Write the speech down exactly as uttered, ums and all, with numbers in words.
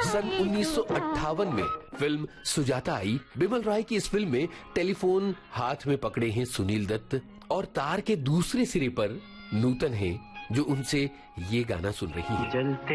सन उन्नीस सौ अट्ठावन में फिल्म सुजाता आई। बिमल रॉय की इस फिल्म में टेलीफोन हाथ में पकड़े हैं सुनील दत्त और तार के दूसरे सिरे पर नूतन है जो उनसे ये गाना सुन रही है। जलते